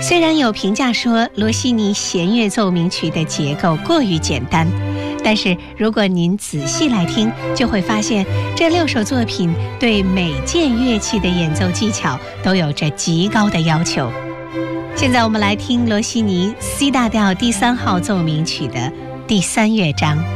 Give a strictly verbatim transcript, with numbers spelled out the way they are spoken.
虽然有评价说罗西尼弦乐奏鸣曲的结构过于简单，但是如果您仔细来听，就会发现这六首作品对每件乐器的演奏技巧都有着极高的要求。现在我们来听罗西尼 C 大调第三号奏鸣曲的第三乐章。